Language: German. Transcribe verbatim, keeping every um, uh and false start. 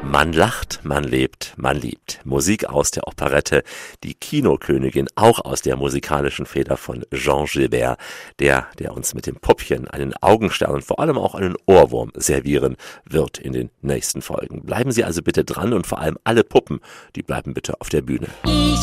Man lacht, man lebt, man liebt. Musik aus der Operette Die Kinokönigin, auch aus der musikalischen Feder von Jean Gilbert, der, der uns mit dem Puppchen einen Augenstern und vor allem auch einen Ohrwurm servieren wird in den nächsten Folgen. Bleiben Sie also bitte dran und vor allem alle Puppen, die bleiben bitte auf der Bühne. Ich